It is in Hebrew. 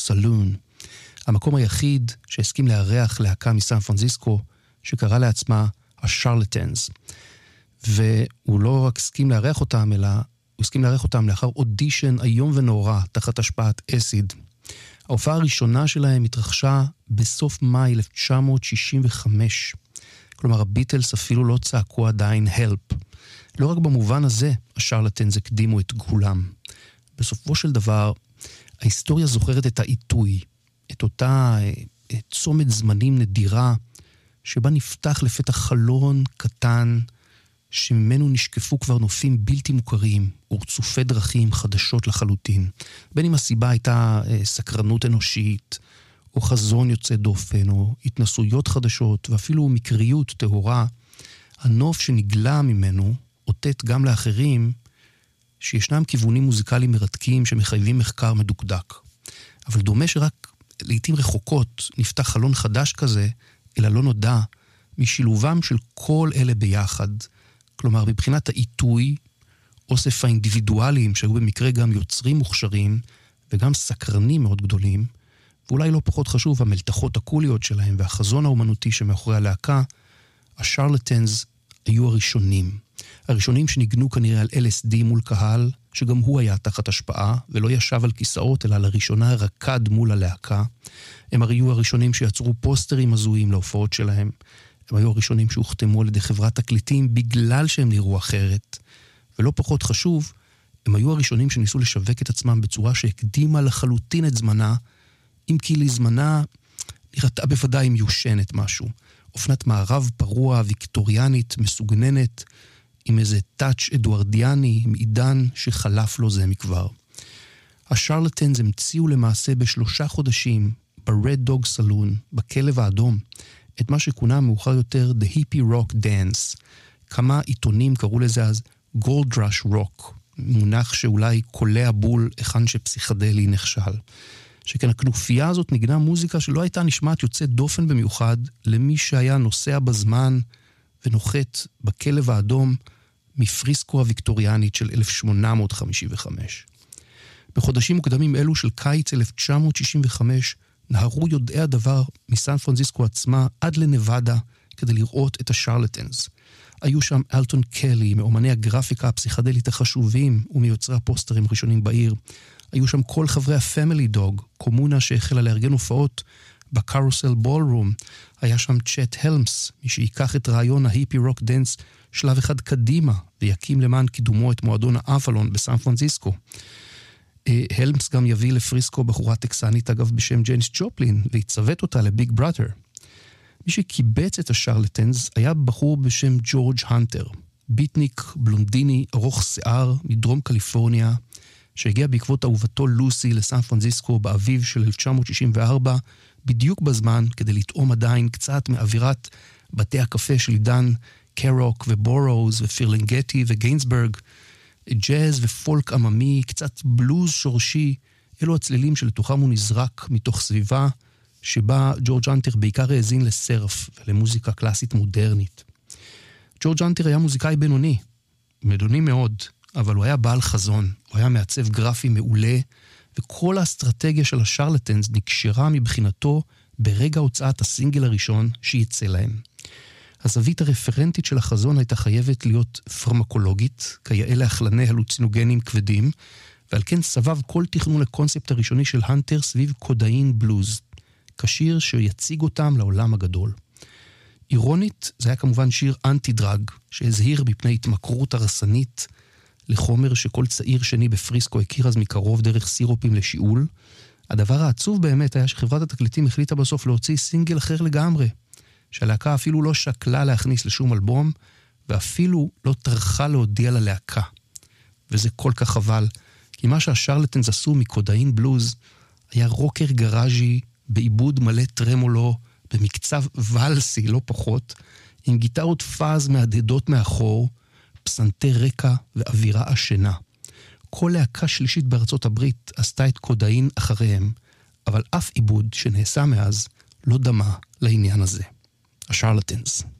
Saloon, המקום היחיד שהסכים לארח להקה מסן פרנסיסקו, שקרא לעצמה השרלטנס. והוא לא רק הסכים לארח אותם, אלא הוא הסכים לארח אותם לאחר אודישן איום ונורא, תחת השפעת אסיד. ההופעה הראשונה שלהם התרחשה בסוף מאי 1965. כלומר, הביטלס אפילו לא צעקו עדיין help. לא רק במובן הזה, השרלטנס הקדימו את כולם. בסופו של דבר, ההיסטוריה זוכרת את העיתוי, את אותה צומת זמנים נדירה, שבה נפתח לפתח חלון קטן, שממנו נשקפו כבר נופים בלתי מוכרים, ורצופי דרכים חדשות לחלוטין. בין אם הסיבה הייתה סקרנות אנושית, או חזון יוצא דופן, או התנסויות חדשות, ואפילו מקריות טהורה, הנוף שנגלה ממנו אותת גם לאחרים, שישנם כיוונים מוזיקליים מרתקים שמחייבים מחקר מדוקדק. אבל דומה שרק לעתים רחוקות נפתח חלון חדש כזה, אלא לא נודע, משילובם של כל אלה ביחד. כלומר, מבחינת העיתוי, אוסף האינדיבידואלים, שהיו במקרה גם יוצרים מוכשרים, וגם סקרנים מאוד גדולים, ואולי לא פחות חשוב, המלתחות הקוליות שלהם, והחזון האומנותי שמאחורי הלהקה, השרלטנס היו הראשונים. הראשונים שניגנו כנראה על LSD מול קהל, שגם הוא היה תחת השפעה, ולא ישב על כיסאות, אלא לראשונה רקד מול הלהקה. הם היו הראשונים שיצרו פוסטרים הזויים להופעות שלהם. הם היו הראשונים שהוחתמו על ידי חברת תקליטים, בגלל שהם נראו אחרת. ולא פחות חשוב, הם היו הראשונים שניסו לשווק את עצמם בצורה שהקדימה לחלוטין את זמנה, אם כי לזמנה נראתה בוודאי מיושנת משהו. אופנת מערב פרוע, ויקטוריאנית, מסוגננת, עם איזה טאץ' אדוארדיאני, עם עידן שחלף לו זה מכבר. השרלטנס המציאו למעשה ב3 חודשים, ב-Red Dog Saloon, בכלב האדום, את מה שכונה מאוחר יותר The Hippie Rock Dance. כמה עיתונים קראו לזה אז Gold Rush Rock, מונח שאולי קולע בול היכן שפסיכדלי נכשל. שכן הכנופיה הזאת נגנה מוזיקה שלא הייתה נשמעת יוצאת דופן במיוחד למי שהיה נוסע בזמן ונוחת בכלב האדום מפריסקו הוויקטוריאנית של 1855. בחודשים מוקדמים אלו של קיץ 1965 נהרו יודעי הדבר מסן פרנסיסקו עצמה עד לנבדה כדי לראות את השרלטנס. היו שם אלטון קלי, מאומני הגרפיקה הפסיכדלית החשובים ומיוצרי הפוסטרים הראשונים בעיר. היו שם כל חברי הפמילי דוג, קומונה שהחלה לארגן הופעות בקרוסל בולרום. היה שם צ'ט הלמס, מי שיקח את רעיון ההיפי רוק דנס שלב אחד קדימה, ויקים למען קידומו את מועדון האבלון בסן פרנסיסקו. הלמס גם יביא לפריסקו בחורה טקסנית אגב בשם ג'ייניס ג'ופלין, ויצוות אותה לביג בראדר. מי שקיבץ את השרלטנס היה בחור בשם ג'ורג' הנטר, ביטניק, בלונדיני, ארוך שיער מדרום קליפורניה, שהגיע בעקבות אהובתו לוסי לסן פרנסיסקו באביב של 1964, בדיוק בזמן כדי לטעום עדיין קצת מאווירת בתי הקפה של עידן קרוק ובורוז ופירלנגטי וגיינסברג, ג'אז ופולק עממי, קצת בלוז שורשי, אלו הצלילים שלתוכם הוא נזרק מתוך סביבה שבה ג'ורג' הנטר בעיקר האזין לסרף ולמוזיקה קלאסית מודרנית. ג'ורג' הנטר היה מוזיקאי בינוני מאוד, אבל הוא היה בעל חזון, הוא היה מעצב גרפי מעולה, וכל האסטרטגיה של השרלטנס נקשרה מבחינתו ברגע הוצאת הסינגל הראשון שיצא להם. הזווית הרפרנטית של החזון הייתה חייבת להיות פרמקולוגית, כיאה להחלני הלוצינוגנים כבדים, ועל כן סבב כל תכנון לקונספט הראשוני של הנטר סביב קודאין בלוז, כשיר שיציג אותם לעולם הגדול. אירונית, זה היה כמובן שיר אנטי-דרג, שהזהיר מפני התמכרות הרסנית לחומר שכל צעיר שני בפריסקו הכיר אז מקרוב דרך סירופים לשיעול. הדבר העצוב באמת היה שחברת התקליטים החליטה בסוף להוציא סינגל אחר לגמרי, שהלהקה אפילו לא שקלה להכניס לשום אלבום, ואפילו לא טרחה להודיע ללהקה. וזה כל כך חבל, כי מה שהשרלטנס עשו מקודאין בלוז, היה רוקר גראז'י, בעיבוד מלא טרמולו, במקצב ולסי, לא פחות, עם גיטרות פאז מהדהדות מאחור, פסנתר רקע ואווירה עשנה. כל להקה שלישית בארצות הברית עשתה את קודאין אחריהם, אבל אף עיבוד שנעשה מאז לא דמה לעניין הזה. השרלטנס.